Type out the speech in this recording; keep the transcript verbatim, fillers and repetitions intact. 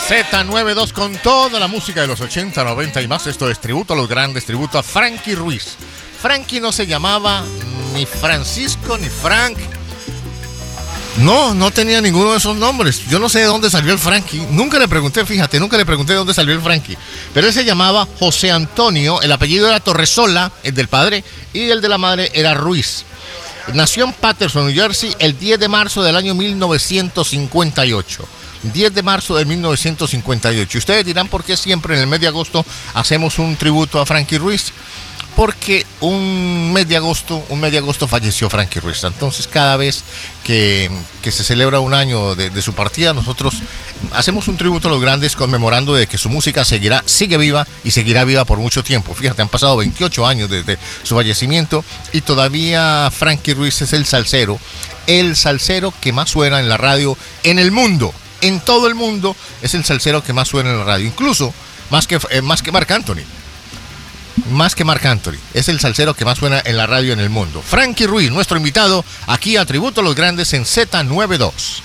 Z noventa y dos con toda la música de los ochenta, noventa y más. Esto es tributo a los grandes, tributo a Frankie Ruiz. Frankie no se llamaba ni Francisco ni Frank. No, no tenía ninguno de esos nombres. Yo no sé de dónde salió el Frankie. Nunca le pregunté, fíjate, nunca le pregunté de dónde salió el Frankie. Pero él se llamaba José Antonio, el apellido era Torresola, el del padre, y el de la madre era Ruiz. Nació en Paterson, New Jersey, el diez de marzo del año mil novecientos cincuenta y ocho. diez de marzo de mil novecientos cincuenta y ocho. Ustedes dirán por qué siempre en el mes de agosto hacemos un tributo a Frankie Ruiz. Porque un mes de agosto, un mes de agosto falleció Frankie Ruiz. Entonces, cada vez que, que se celebra un año de, de su partida, nosotros hacemos un tributo a los grandes, conmemorando de que su música seguirá, sigue viva y seguirá viva por mucho tiempo. Fíjate, han pasado veintiocho años desde su fallecimiento y todavía Frankie Ruiz es el salsero, el salsero que más suena en la radio en el mundo. En todo el mundo es el salsero que más suena en la radio, incluso más que, eh, más que Marc Anthony. Más que Marc Anthony, es el salsero que más suena en la radio en el mundo. Frankie Ruiz, nuestro invitado aquí a Tributo a los Grandes en Z noventa y dos.